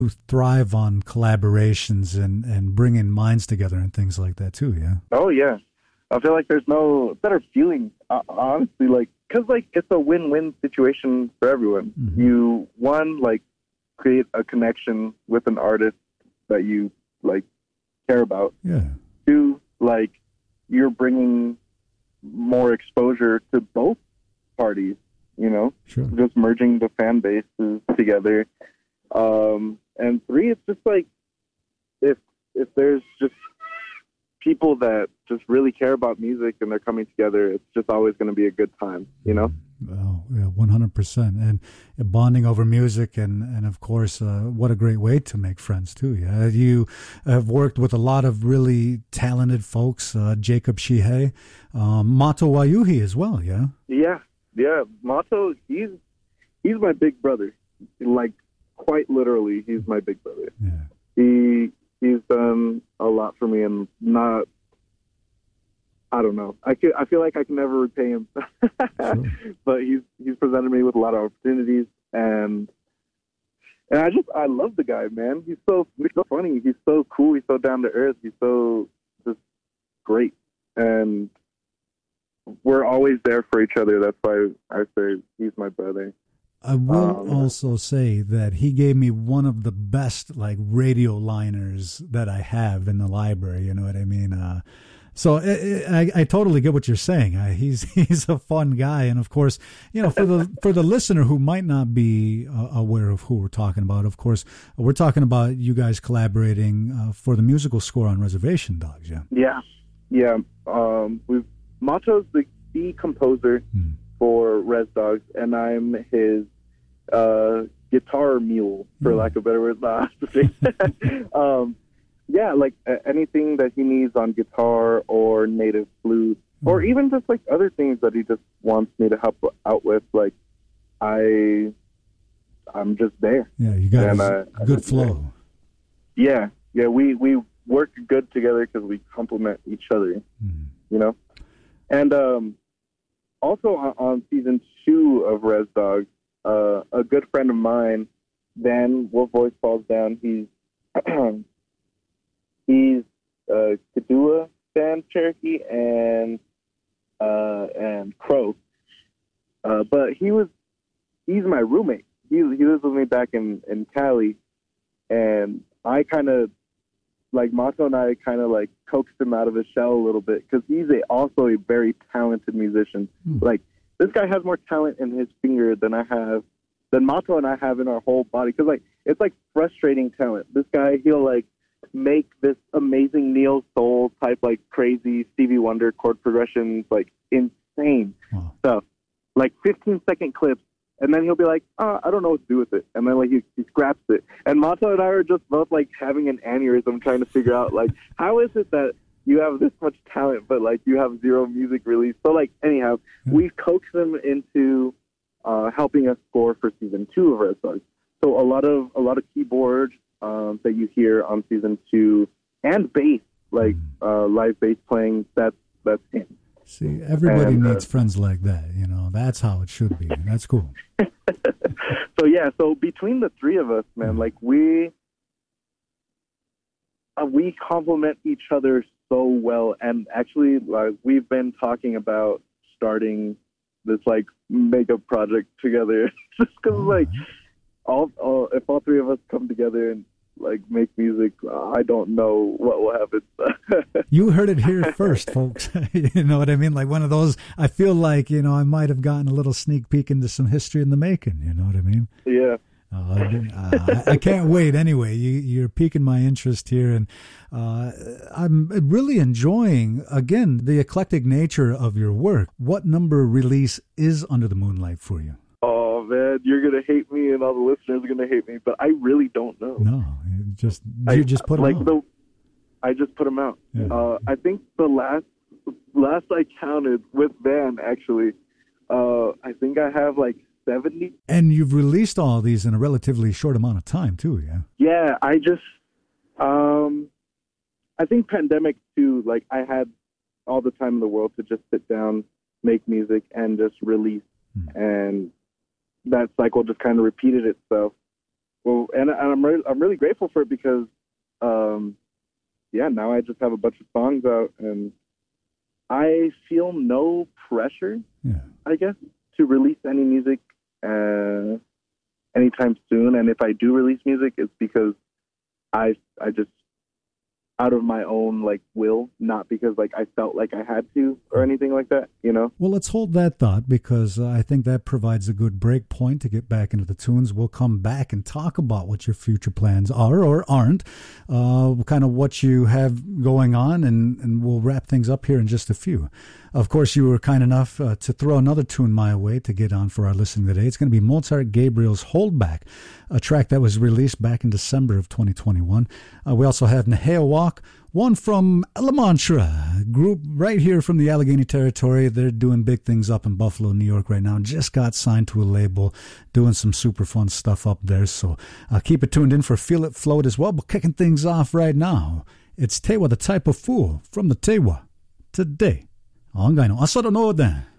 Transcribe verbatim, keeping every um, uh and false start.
who thrive on collaborations and, and bringing minds together and things like that too, yeah? Oh, yeah. I feel like there's no better feeling, uh, honestly, like, because, like, it's a win-win situation for everyone. Mm-hmm. You, one, like, create a connection with an artist that you, like, care about. Yeah. Two, like, you're bringing more exposure to both parties, you know? Sure. Just merging the fan bases together. Um, and three, it's just like, if if there's just people that just really care about music and they're coming together, it's just always going to be a good time, you know? Oh, yeah, one hundred percent. And bonding over music and, and of course, uh, what a great way to make friends, too. Yeah, you have worked with a lot of really talented folks, uh, Jacob Shihei, um, Mato Wayuhi as well, yeah? Yeah, yeah. Mato, he's, he's my big brother. Like, quite literally, he's my big brother. Yeah. He he's done a lot for me, and not, I don't know. I could, I feel like I can never repay him, Sure. But he's he's presented me with a lot of opportunities, and and I just I love the guy, man. He's so he's so funny. He's so cool. He's so down to earth. He's so just great, and we're always there for each other. That's why I say he's my brother. I will um, also say that he gave me one of the best like radio liners that I have in the library. You know what I mean? Uh, so I, I, I totally get what you're saying. I, he's he's a fun guy, and of course, you know, for the for the listener who might not be uh, aware of who we're talking about, of course, we're talking about you guys collaborating uh, for the musical score on Reservation Dogs. Yeah. Yeah, yeah. Um, we've Mato's the, the composer. Hmm. for Res Dogs, and I'm his uh, guitar mule, for mm. lack of a better word. Nah, um, yeah, like uh, anything that he needs on guitar or native flute, mm. or even just like other things that he just wants me to help out with. Like I, I'm just there. Yeah, you got and, uh, a good flow. Yeah, yeah, we we work good together because we complement each other. Mm. You know, and um. Also on, on season two of Res Dogs, uh, a good friend of mine, Dan Wolf Voice Falls Down, he's he's uh, Kadua fan Cherokee and uh, and Crow, uh, but he was he's my roommate. He he lives with me back in, in Cali, and I kind of like Mato and I kind of like coaxed him out of his shell a little bit because he's a, also a very talented musician. Mm. Like this guy has more talent in his finger than I have, than Mato and I have in our whole body. Because like it's like frustrating talent. This guy, he'll like make this amazing neo soul type like crazy Stevie Wonder chord progressions, like insane wow. stuff, like fifteen second clips. And then he'll be like, oh, I don't know what to do with it. And then like he, he scraps it. And Mato and I are just both like having an aneurysm trying to figure out like, how is it that you have this much talent, but like you have zero music release? So like, anyhow, mm-hmm. we coaxed them into uh, helping us score for season two of Red Sox. So a lot of, a lot of keyboard um, that you hear on season two and bass, like uh, live bass playing, that's, that's him. See, everybody and, needs uh, friends like that, you know. That's how it should be. That's cool. So, yeah, so between the three of us, man, like, we uh, we complement each other so well. And actually, like, we've been talking about starting this, like, makeup project together. Just because, oh, like, all, all, if all three of us come together and like make music, I don't know what will happen. You heard it here first, folks. You know what I mean? Like one of those, I feel like, you know, I might have gotten a little sneak peek into some history in the making. You know what I mean? Yeah. Uh, uh, I can't wait. Anyway, you, you're piquing my interest here, and uh, I'm really enjoying, again, the eclectic nature of your work. What number release is Under the Moonlight for you? Oh, man, you're going to hate me and all the listeners are going to hate me, but I really don't know. No, you just, you I, just put them like out. The, I just put them out. Yeah. Uh, I think the last last I counted with Van, actually, uh, I think I have like seventy. And you've released all of these in a relatively short amount of time, too, yeah? Yeah, I just, um, I think pandemic, too, like I had all the time in the world to just sit down, make music, and just release. Hmm. And that cycle just kind of repeated itself. well, and, and I'm re- I'm really grateful for it because, um, yeah, now I just have a bunch of songs out, and I feel no pressure, yeah. I guess, to release any music uh, anytime soon. And if I do release music, it's because I I just out of my own like will, not because like I felt like I had to or anything like that, you know? Well, let's hold that thought because uh, I think that provides a good break point to get back into the tunes. We'll come back and talk about what your future plans are or aren't, uh, kind of what you have going on, and, and we'll wrap things up here in just a few. Of course, you were kind enough uh, to throw another tune my way to get on for our listening today. It's going to be Mozart Gabriel's Holdback, a track that was released back in December of twenty twenty-one. Uh, we also have Nehea Walk, one from La Mantra, group right here from the Allegheny Territory. They're doing big things up in Buffalo, New York right now. Just got signed to a label, doing some super fun stuff up there. So uh, keep it tuned in for Feel It Float as well. But kicking things off right now, it's Tewa the Type of Fool from the Tewa today. 案外の朝のノーデン